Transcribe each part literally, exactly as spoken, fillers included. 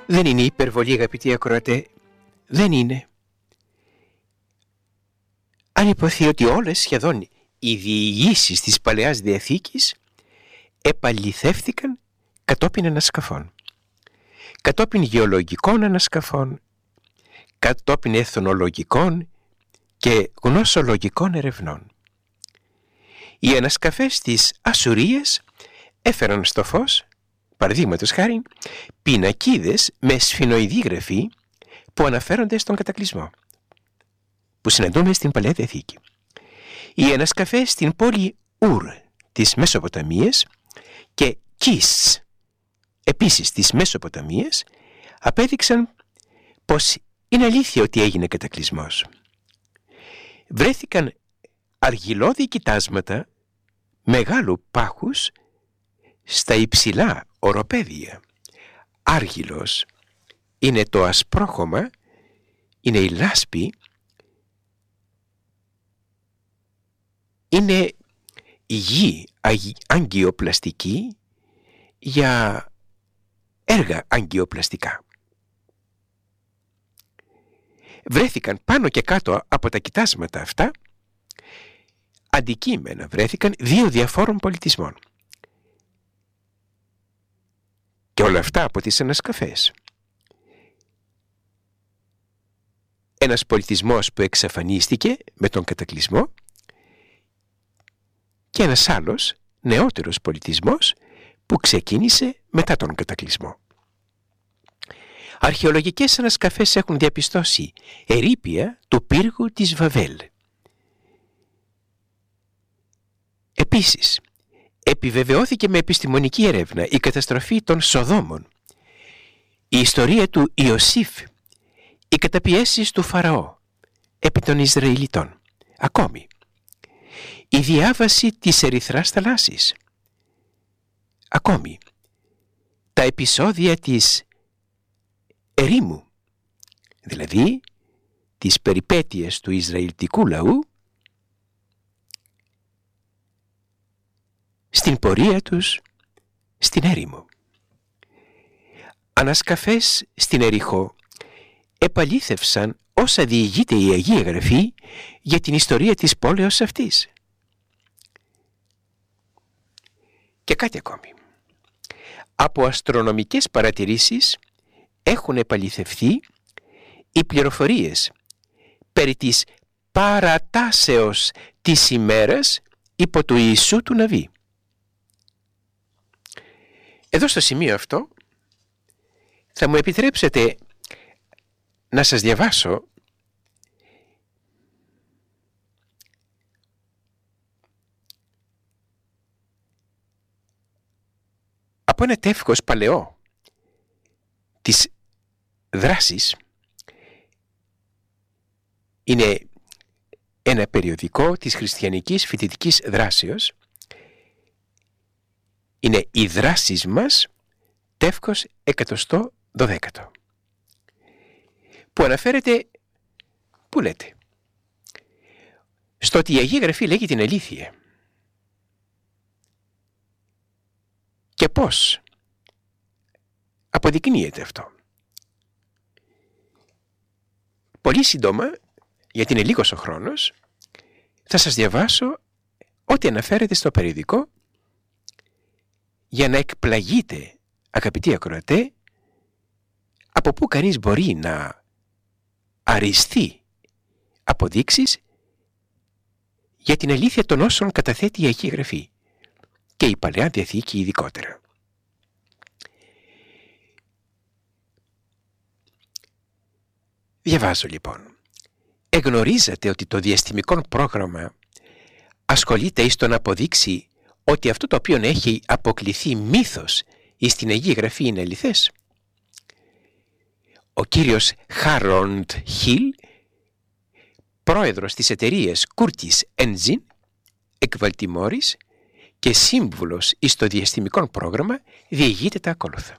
Δεν είναι υπερβολή, αγαπητοί ακροατέ, δεν είναι. Αν υποθεί ότι όλες σχεδόν οι διηγήσεις της Παλαιάς Διαθήκης επαληθεύθηκαν κατόπιν ανασκαφών, κατόπιν γεωλογικών ανασκαφών, κατόπιν εθνολογικών και γνωσολογικών ερευνών. Οι ανασκαφές της Ασσουρίας έφεραν στο φως, παραδείγματος χάριν, πινακίδες με σφινοειδή γραφή που αναφέρονται στον κατακλυσμό, που συναντούμε στην Παλαιά Διαθήκη. Οι ανασκαφές στην πόλη Ουρ της Μεσοποταμίας και Κις, επίσης της Μεσοποταμίας, απέδειξαν πως είναι αλήθεια ότι έγινε κατακλυσμός. Βρέθηκαν αργυλώδη κοιτάσματα μεγάλου πάχους στα υψηλά οροπέδια. Άργυλος είναι το ασπρόχωμα, είναι η λάσπη, είναι η γη αγκιοπλαστική για έργα αγκιοπλαστικά. Βρέθηκαν πάνω και κάτω από τα κοιτάσματα αυτά αντικείμενα, βρέθηκαν δύο διαφόρων πολιτισμών. Και όλα αυτά από τις ανασκαφές. Ένας πολιτισμός που εξαφανίστηκε με τον κατακλυσμό και ένας άλλος νεότερος πολιτισμός που ξεκίνησε μετά τον κατακλυσμό. Αρχαιολογικές ανασκαφές έχουν διαπιστώσει ερείπια του πύργου της Βαβέλ. Επίσης, επιβεβαιώθηκε με επιστημονική έρευνα η καταστροφή των Σοδόμων, η ιστορία του Ιωσήφ, οι καταπιέσεις του Φαραώ επί των Ισραηλιτών. Ακόμη, η διάβαση της Ερυθράς θαλάσσης. Ακόμη, τα επεισόδια της ερήμου, δηλαδή τις περιπέτειες του Ισραηλιτικού λαού στην πορεία τους στην έρημο. Ανασκαφές στην Εριχώ επαλήθευσαν όσα διηγείται η Αγία Γραφή για την ιστορία της πόλεως αυτής. Και κάτι ακόμη. Από αστρονομικές παρατηρήσεις έχουν επαληθευθεί οι πληροφορίες περί της παρατάσεως της ημέρας υπό του Ιησού του Ναβί. Εδώ στο σημείο αυτό θα μου επιτρέψετε να σας διαβάσω από ένα τεύχος παλαιό της δράσης. Είναι ένα περιοδικό της χριστιανικής φοιτητικής δράσεως. Είναι οι δράσεις μας, τεύχος εκατοστό δωδέκατο, που αναφέρεται, που λέτε, στο ότι η Αγία Γραφή λέγει την αλήθεια. Και πώς αποδεικνύεται αυτό? Πολύ σύντομα, γιατί είναι λίγος ο χρόνος, θα σας διαβάσω ό,τι αναφέρεται στο περιοδικό για να εκπλαγείτε, αγαπητοί ακροατέ, από πού κανείς μπορεί να αριστεί αποδείξεις για την αλήθεια των όσων καταθέτει η Αγία Γραφή και η Παλαιά Διαθήκη ειδικότερα. Διαβάζω λοιπόν. Εγνωρίζατε ότι το διαστημικό πρόγραμμα ασχολείται εις το να αποδείξει ότι αυτό το οποίο έχει αποκληθεί μύθος εις την Αγία Γραφή είναι αληθές? Ο κύριος Harold Hill, πρόεδρος της εταιρείας Curtis Engine εκ Βαλτιμόρης και σύμβουλος εις το διαστημικό πρόγραμμα, διηγείται τα ακόλουθα.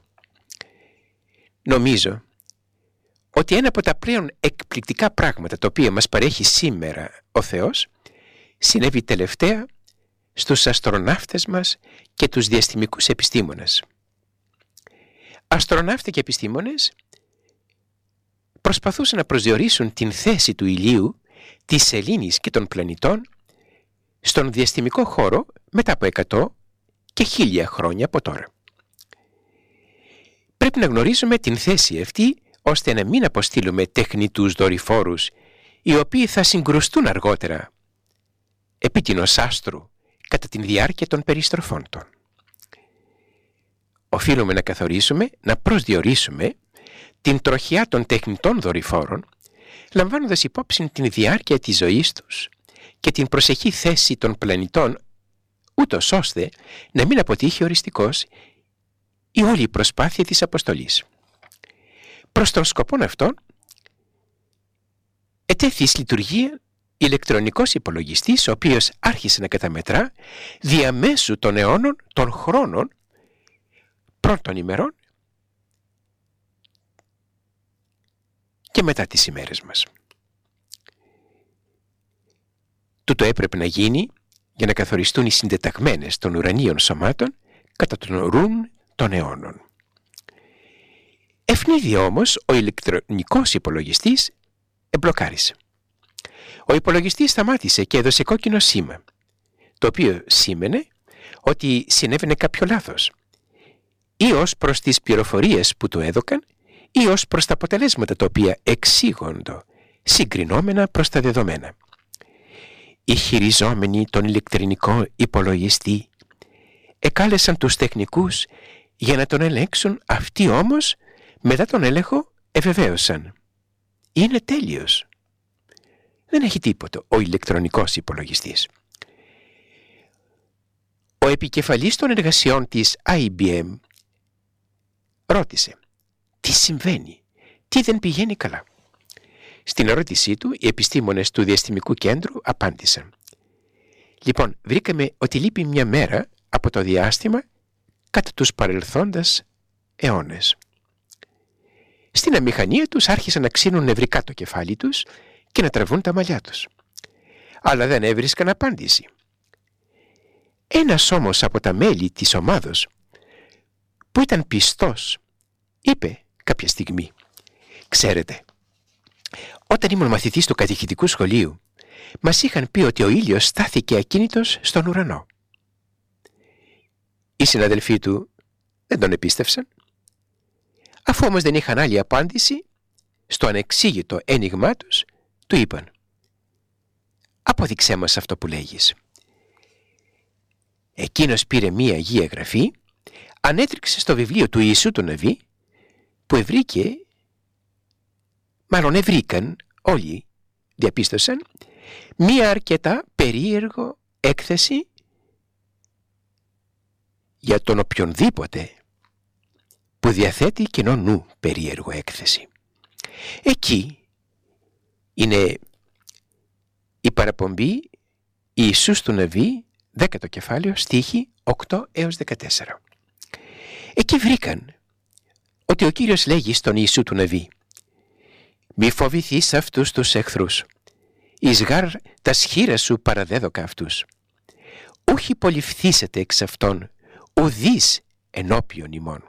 Νομίζω ότι ένα από τα πλέον εκπληκτικά πράγματα τα οποία μας παρέχει σήμερα ο Θεός συνέβη τελευταία στους αστροναύτες μας και τους διαστημικούς επιστήμονες. αστροναύτες και επιστήμονες προσπαθούσαν να προσδιορίσουν την θέση του ηλίου, της σελήνης και των πλανητών στον διαστημικό χώρο μετά από εκατό και χίλια χρόνια από τώρα. Πρέπει να γνωρίζουμε την θέση αυτή ώστε να μην αποστείλουμε τεχνητούς δορυφόρους οι οποίοι θα συγκρουστούν αργότερα επί τινος άστρου κατά τη διάρκεια των περιστροφών των. Οφείλουμε να καθορίσουμε, να προσδιορίσουμε την τροχιά των τεχνητών δορυφόρων, λαμβάνοντας υπόψη την διάρκεια της ζωής τους και την προσεχή θέση των πλανητών, ούτως ώστε να μην αποτύχει οριστικώς η όλη προσπάθεια της αποστολής. Προς τον σκοπό αυτόν, ετέθη εις λειτουργία ηλεκτρονικός υπολογιστής, ο οποίος άρχισε να καταμετρά διαμέσου των αιώνων, των χρόνων, πρώτων ημερών και μετά τις ημέρες μας. Τούτο έπρεπε να γίνει για να καθοριστούν οι συντεταγμένες των ουρανίων σωμάτων κατά τον ρούν των αιώνων. Ευνίδη όμως ο ηλεκτρονικός υπολογιστής εμπλοκάρισε. Ο υπολογιστής σταμάτησε και έδωσε κόκκινο σήμα, το οποίο σήμαινε ότι συνέβαινε κάποιο λάθος, ή ως προς τις πληροφορίες που του έδωκαν, ή ως προς τα αποτελέσματα τα οποία εξήγοντο συγκρινόμενα προς τα δεδομένα. Οι χειριζόμενοι τον ηλεκτρονικό υπολογιστή εκάλεσαν τους τεχνικούς για να τον ελέγξουν, αυτοί όμως μετά τον έλεγχο ευεβαίωσαν. Είναι τέλειος. Δεν έχει τίποτα ο ηλεκτρονικός υπολογιστής. Ο επικεφαλής των εργασιών της άι μπι εμ ρώτησε τι συμβαίνει, τι δεν πηγαίνει καλά. Στην ερώτησή του οι επιστήμονες του Διαστημικού Κέντρου απάντησαν. Λοιπόν, βρήκαμε ότι λείπει μια μέρα από το διάστημα κατά τους παρελθόντας αιώνες. Στην αμηχανία τους άρχισαν να ξύνουν νευρικά το κεφάλι τους και να τραβούν τα μαλλιά τους. Αλλά δεν έβρισκαν απάντηση. Ένας όμως από τα μέλη της ομάδος, που ήταν πιστός, είπε κάποια στιγμή, «Ξέρετε, όταν ήμουν μαθητής του κατηχητικού σχολείου, μας είχαν πει ότι ο ήλιος στάθηκε ακίνητος στον ουρανό». Οι συναδελφοί του δεν τον επίστευσαν. Αφού όμως δεν είχαν άλλη απάντηση στο ανεξήγητο ένιγμά τους, του είπαν, «Απόδειξέ μας αυτό που λέγεις». Εκείνος πήρε μία Αγία Γραφή, ανέτρεξε στο βιβλίο του Ιησού του Ναβί, που ευρήκε, μάλλον ευρήκαν όλοι, διαπίστωσαν, μία αρκετά περίεργο έκθεση για τον οποιονδήποτε που διαθέτει κοινό νου περίεργο έκθεση. Εκεί είναι η παραπομπή Ιησούς του Ναβί, δέκατο κεφάλαιο, στίχοι οκτώ έως δεκατέσσερα. Εκεί βρήκαν ότι ο Κύριος λέγει στον Ιησού του Ναβί, «Μη φοβηθείς αυτούς τους εχθρούς, εις γάρ τα σχήρα σου παραδέδοκα αυτούς. Ούχι πολυφθήσετε εξ αυτών, ουδείς ενώπιον ημών».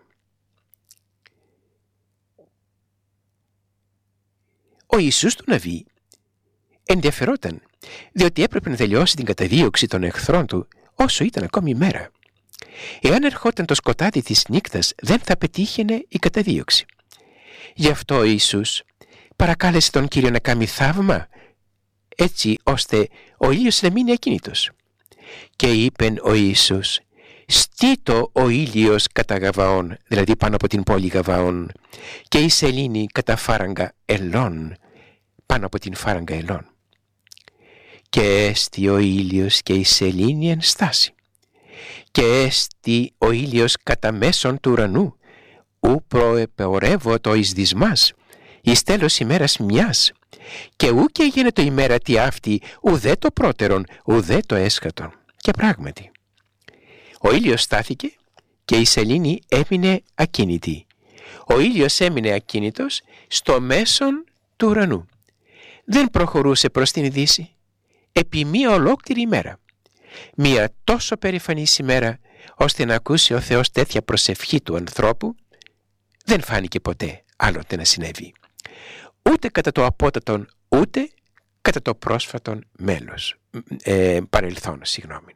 Ο Ιησούς του Ναβί ενδιαφερόταν, διότι έπρεπε να τελειώσει την καταδίωξη των εχθρών του όσο ήταν ακόμη μέρα. Εάν ερχόταν το σκοτάδι της νύκτας, δεν θα πετύχαινε η καταδίωξη. Γι' αυτό ο Ιησούς παρακάλεσε τον Κύριο να κάνει θαύμα, έτσι ώστε ο ήλιος να μείνει ακίνητος. Και είπεν ο Ιησούς, «Στήτω ο ήλιος κατά Γαβαών», δηλαδή πάνω από την πόλη Γαβαών, «και η σελήνη κατά φάραγγα Ελών», πάνω από την φάραγγα Ελών. Και έστι ο ήλιος και η σελήνη εν στάση. Και έστι ο ήλιος κατά μέσον του ουρανού, ου προεπεορεύωτο εις δυσμάς, εις τέλος ημέρας μιας, και ου και γίνεται ημέρα τι αυτή, ουδέ το πρώτερον, ουδέ το έσχατον. Και πράγματι, ο ήλιος στάθηκε και η σελήνη έμεινε ακίνητη. Ο ήλιος έμεινε ακίνητος στο μέσον του ουρανού. Δεν προχωρούσε προς την δύση επί μία ολόκληρη ημέρα. Μία τόσο περηφανής ημέρα, ώστε να ακούσει ο Θεός τέτοια προσευχή του ανθρώπου, δεν φάνηκε ποτέ άλλοτε να συνέβη, ούτε κατά το απότατον, ούτε κατά το πρόσφατον μέλος, ε, παρελθόν, συγγνώμη.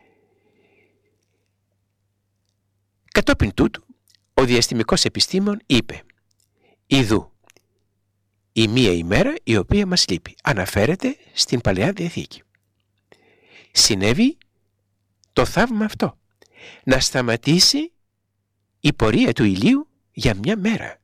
Κατόπιν τούτου, ο διαστημικός επιστήμον είπε «Ιδού, η μία ημέρα η οποία μας λείπει», αναφέρεται στην Παλαιά Διαθήκη. Συνέβη το θαύμα αυτό, να σταματήσει η πορεία του ηλίου για μια μέρα.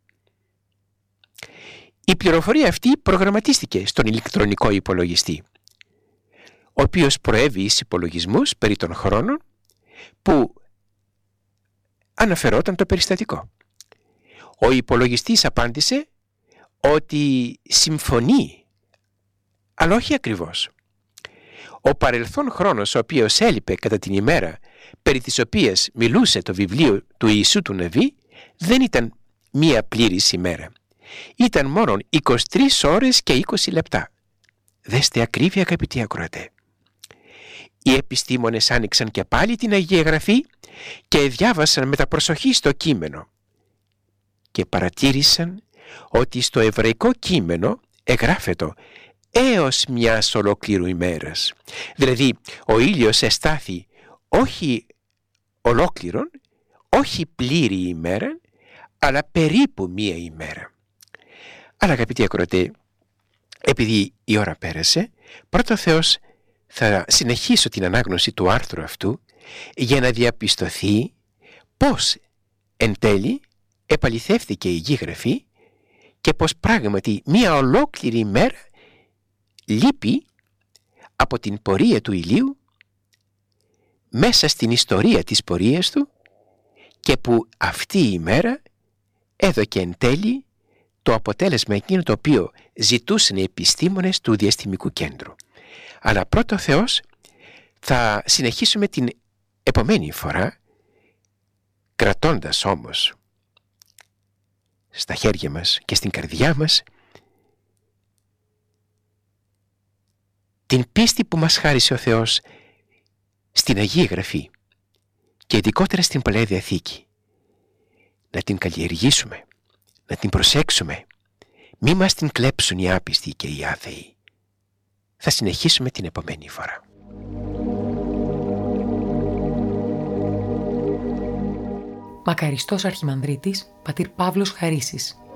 Η πληροφορία αυτή προγραμματίστηκε στον ηλεκτρονικό υπολογιστή, ο οποίος προέβη εις υπολογισμούς περί των χρόνων που αναφερόταν το περιστατικό. Ο υπολογιστής απάντησε ότι συμφωνεί, αλλά όχι ακριβώς. Ο παρελθόν χρόνος, ο οποίος έλειπε κατά την ημέρα περί της οποίας μιλούσε το βιβλίο του Ιησού του Ναβί, δεν ήταν μία πλήρης ημέρα. Ήταν μόνον είκοσι τρεις ώρες και είκοσι λεπτά. Δέστε ακρίβεια, αγαπητοί ακροατέ. Οι επιστήμονες άνοιξαν και πάλι την Αγία Γραφή και διάβασαν με τα προσοχή στο κείμενο και παρατήρησαν ότι στο εβραϊκό κείμενο εγγράφετο έως μιας ολόκληρου ημέρας. Δηλαδή ο ήλιος εστάθη όχι ολόκληρον, όχι πλήρη ημέρα, αλλά περίπου μία ημέρα. Αλλά αγαπητοί ακροατέ, επειδή η ώρα πέρασε, πρώτο Θεός θα συνεχίσω την ανάγνωση του άρθρου αυτού για να διαπιστωθεί πώς εν τέλει επαληθεύθηκε η Αγία Γραφή και πως πράγματι μία ολόκληρη ημέρα λείπει από την πορεία του ηλίου μέσα στην ιστορία της πορείας του και που αυτή η ημέρα έδωκε εν τέλει το αποτέλεσμα εκείνο το οποίο ζητούσαν οι επιστήμονες του Διαστημικού Κέντρου. Αλλά πρώτο Θεός θα συνεχίσουμε την επομένη φορά, κρατώντας όμως στα χέρια μας και στην καρδιά μας την πίστη που μας χάρισε ο Θεός στην Αγία Γραφή και ειδικότερα στην Παλαιά Διαθήκη. Να την καλλιεργήσουμε, να την προσέξουμε, μη μας την κλέψουν οι άπιστοι και οι άθεοι. Θα συνεχίσουμε την επομένη φορά. Μακαριστός Αρχιμανδρίτης, πατήρ Παύλος Χαρίσης.